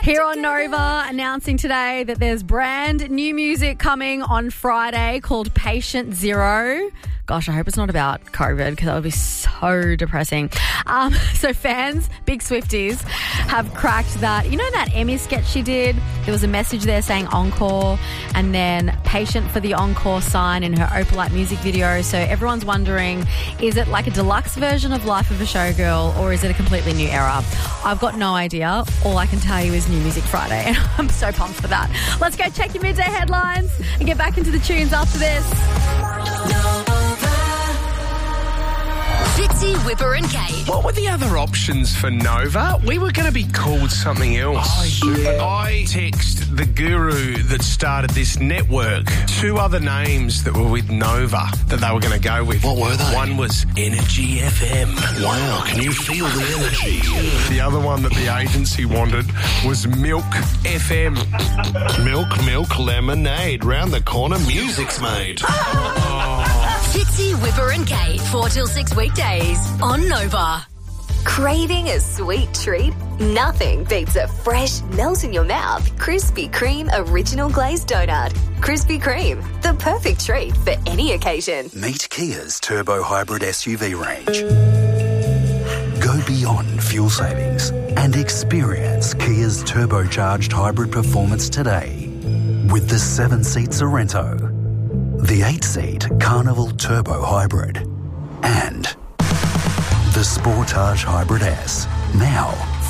Here on Nova, announcing today that there's brand new music coming on Friday called Patient Zero. Gosh, I hope it's not about COVID because that would be so depressing. So fans, big Swifties, have cracked that. You know that Emmy sketch she did? There was a message there saying encore and then patient for the encore sign in her Opalite music video. So everyone's wondering, is it like a deluxe version of Life of a Showgirl or is it a completely new era? I've got no idea. All I can tell you is New Music Friday and I'm so pumped for that. Let's go check your midday headlines and get back into the tunes after this. Fitzy, Whipper and Kate. What were the other options for Nova? We were going to be called something else. I text the guru that started this network 2 other names that were with Nova that they were going to go with. What were they? One was Energy FM. Wow, can you feel the energy? The other one that the agency wanted was Milk FM. Milk, lemonade. Round the corner, music's made. Fitzy, Whipper and Kate, 4 till 6 weekdays on Nova. Craving a sweet treat? Nothing beats a fresh, melt-in-your-mouth Krispy Kreme original glazed donut. Krispy Kreme, the perfect treat for any occasion. Meet Kia's Turbo Hybrid SUV range. Go beyond fuel savings and experience Kia's turbocharged hybrid performance today with the 7-seat Sorento, the 8-seat Carnival Turbo Hybrid, and the Sportage Hybrid S. Now,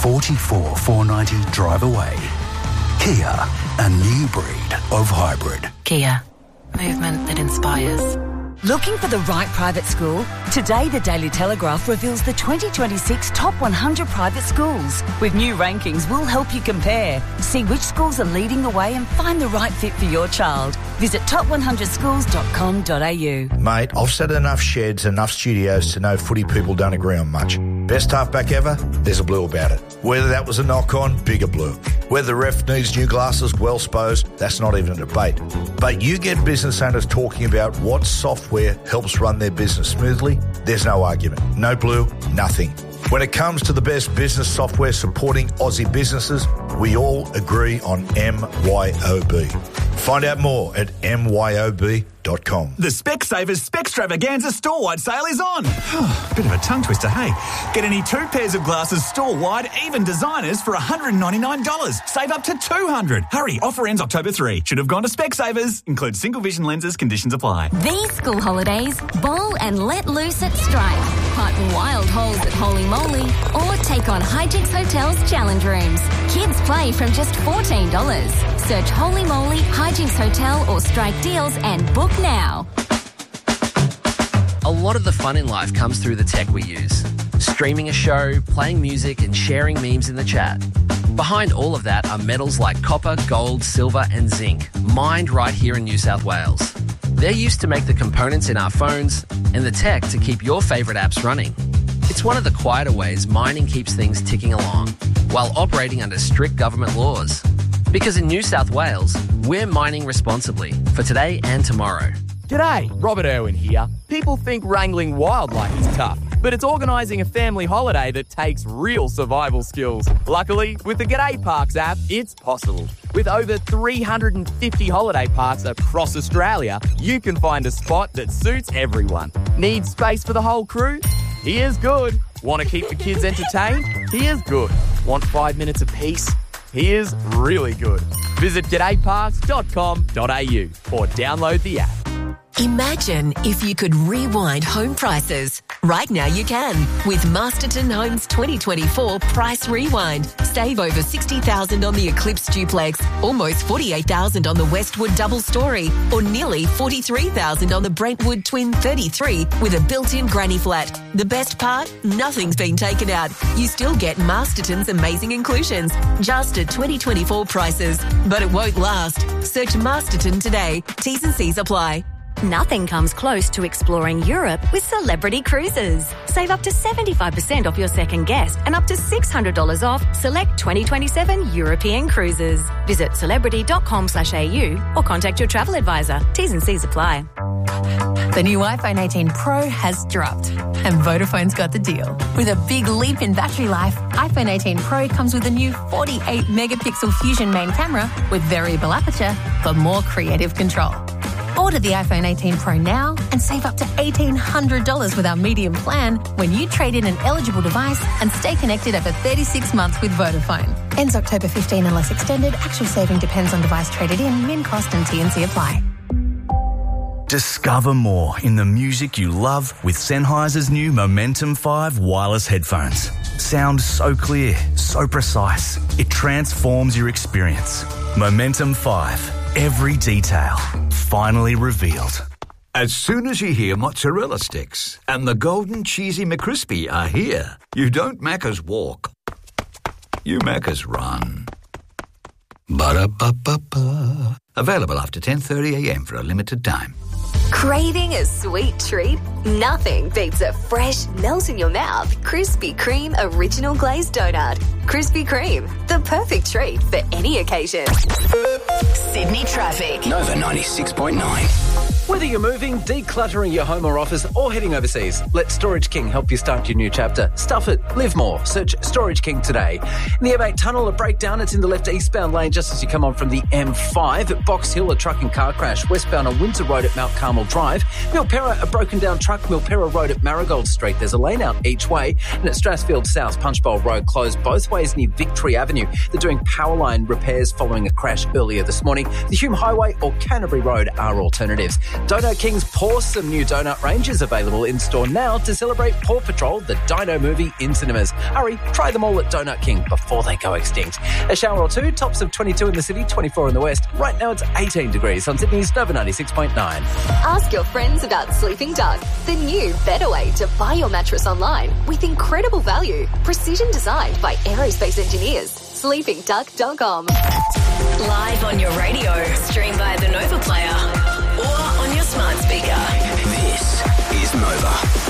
$44,490 drive away. Kia, a new breed of hybrid. Kia, movement that inspires. Looking for the right private school? Today, the Daily Telegraph reveals the 2026 top 100 private schools. With new rankings, we'll help you compare. See which schools are leading the way and find the right fit for your child. Visit top100schools.com.au. Mate, I've said enough sheds, enough studios to know footy people don't agree on much. Best halfback ever? There's a blue about it. Whether that was a knock-on, bigger blue. Whether the ref needs new glasses, well supposed, that's not even a debate. But you get business owners talking about what software helps run their business smoothly, there's no argument. No blue, nothing. When it comes to the best business software supporting Aussie businesses, we all agree on MYOB. Find out more at myob.com. The Specsavers Specstravaganza store-wide sale is on. Bit of a tongue twister, hey? Get any 2 pairs of glasses store-wide, even designers, for $199. Save up to $200. Hurry, offer ends October 3. Should have gone to Specsavers. Includes single vision lenses, conditions apply. These school holidays, bowl and let loose at Stripe. Putt wild holes at Holy Moly or take on Hijinks Hotel's challenge rooms. Kids play from just $14. Search Holy Moly, Hijinks Hotel or Strike Deals and book now. A lot of the fun in life comes through the tech we use. Streaming a show, playing music and sharing memes in the chat. Behind all of that are metals like copper, gold, silver and zinc, mined right here in New South Wales. They're used to make the components in our phones and the tech to keep your favourite apps running. It's one of the quieter ways mining keeps things ticking along while operating under strict government laws. Because in New South Wales, we're mining responsibly for today and tomorrow. G'day, Robert Irwin here. People think wrangling wildlife is tough, but it's organising a family holiday that takes real survival skills. Luckily, with the G'day Parks app, it's possible. With over 350 holiday parks across Australia, you can find a spot that suits everyone. Need space for the whole crew? Here's good. Want to keep the kids entertained? Here's good. Want 5 minutes of peace? Here's really good. Visit g'dayparks.com.au or download the app. Imagine if you could rewind home prices. Right now you can with Masterton Homes 2024 Price Rewind. Save over $60,000 on the Eclipse Duplex, almost $48,000 on the Westwood Double Story, or nearly $43,000 on the Brentwood Twin 33 with a built-in granny flat. The best part? Nothing's been taken out. You still get Masterton's amazing inclusions, just at 2024 prices. But it won't last. Search Masterton today. T's and C's apply. Nothing comes close to exploring Europe with Celebrity Cruises. Save up to 75% off your second guest and up to $600 off select 2027 European cruises. Visit celebrity.com/au or contact your travel advisor. T's and C's apply. The new iPhone 18 Pro has dropped, and Vodafone's got the deal. With a big leap in battery life, iPhone 18 Pro comes with a new 48-megapixel Fusion main camera with variable aperture for more creative control. Order the iPhone 18 Pro now and save up to $1,800 with our medium plan when you trade in an eligible device and stay connected over 36 months with Vodafone. Ends October 15 unless extended. Actual saving depends on device traded in. Min cost and T&C apply. Discover more in the music you love with Sennheiser's new Momentum 5 wireless headphones. Sound so clear, so precise, it transforms your experience. Momentum 5, every detail, finally revealed. As soon as you hear mozzarella sticks and the golden cheesy McCrispy are here, you don't Macca's walk, you Macca's run. Ba-da-ba-ba-ba. Available after 10:30am for a limited time. Craving a sweet treat? Nothing beats a fresh, melt-in-your-mouth Krispy Kreme Original Glazed Donut. Krispy Kreme, the perfect treat for any occasion. Sydney traffic. Nova 96.9. Whether you're moving, decluttering your home or office, or heading overseas, let Storage King help you start your new chapter. Stuff it, live more. Search Storage King today. In the M8 tunnel, a breakdown. It's in the left eastbound lane just as you come on from the M5. At Box Hill, a truck and car crash. Westbound on Windsor Road at Mount Carmel Drive. Milperra, a broken down truck. Milperra Road at Marigold Street. There's a lane out each way. And at Strathfield South, Punchbowl Road closed both ways near Victory Avenue. They're doing power line repairs following a crash earlier this morning. The Hume Highway or Canterbury Road are alternatives. Donut King's Pawsome new donut range is available in store now to celebrate Paw Patrol, the Dino movie, in cinemas. Hurry, try them all at Donut King before they go extinct. A shower or two, tops of 22 in the city, 24 in the west. Right now it's 18 degrees on Sydney's Nova 96.9. Ask your friends about Sleeping Duck, the new better way to buy your mattress online with incredible value. Precision designed by aerospace engineers. SleepingDuck.com. Live on your radio, stream via the Nova Player or on your smart speaker. This is Nova.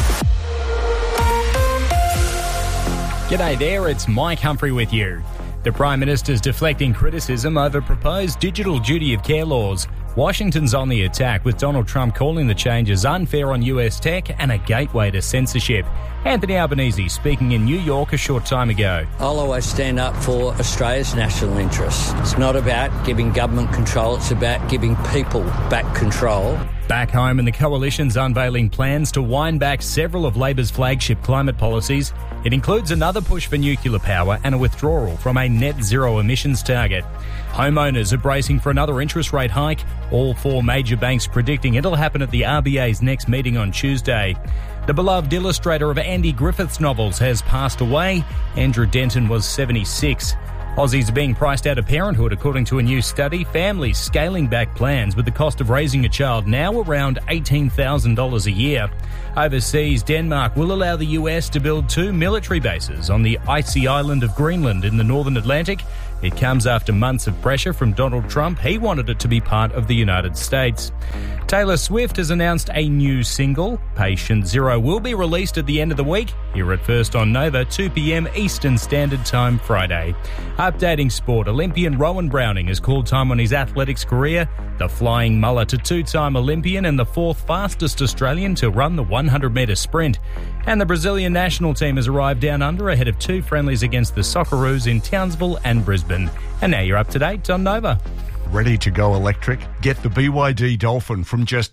G'day there, it's Mike Humphrey with you. The Prime Minister's deflecting criticism over proposed digital duty of care laws. Washington's on the attack, with Donald Trump calling the changes unfair on US tech and a gateway to censorship. Anthony Albanese speaking in New York a short time ago. I'll always stand up for Australia's national interests. It's not about giving government control, it's about giving people back control. Back home, and the coalition's unveiling plans to wind back several of Labor's flagship climate policies. It includes another push for nuclear power and a withdrawal from a net zero emissions target. Homeowners are bracing for another interest rate hike. All four major banks predicting it'll happen at the RBA's next meeting on Tuesday. The beloved illustrator of Andy Griffith's novels has passed away. Andrew Denton was 76. Aussies are being priced out of parenthood, according to a new study. Families scaling back plans, with the cost of raising a child now around $18,000 a year. Overseas, Denmark will allow the US to build 2 military bases on the icy island of Greenland in the Northern Atlantic. It comes after months of pressure from Donald Trump. He wanted it to be part of the United States. Taylor Swift has announced a new single. Patient Zero will be released at the end of the week. Here at First on Nova, 2 p.m. Eastern Standard Time Friday. Updating sport, Olympian Rowan Browning has called time on his athletics career. The flying mullet, a 2-time Olympian and the 4th fastest Australian to run the 100-metre sprint. And the Brazilian national team has arrived down under ahead of 2 friendlies against the Socceroos in Townsville and Brisbane. And now you're up to date on Nova. Ready to go electric? Get the BYD Dolphin from just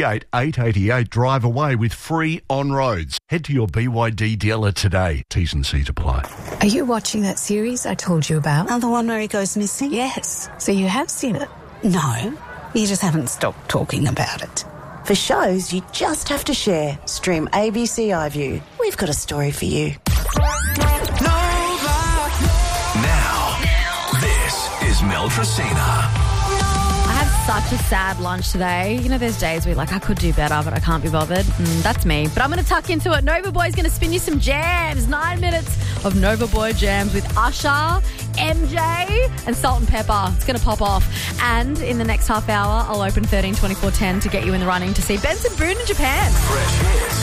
$28,888 drive away with free on-roads. Head to your BYD dealer today. T's and C's apply. Are you watching that series I told you about? Oh, the one where he goes missing? Yes. So you have seen it? No. You just haven't stopped talking about it. For shows you just have to share, stream ABC iView. We've got a story for you. Now, this is Mel Tracina. I had such a sad lunch today. You know, there's days where you're like, I could do better, but I can't be bothered. That's me. But I'm going to tuck into it. Nova Boy's going to spin you some jams. 9 minutes of Nova Boy jams with Usher, MJ and Salt and Pepper. It's going to pop off. And in the next half hour, I'll open 13 24 10 to get you in the running to see Benson Boone in Japan. Fresh hits.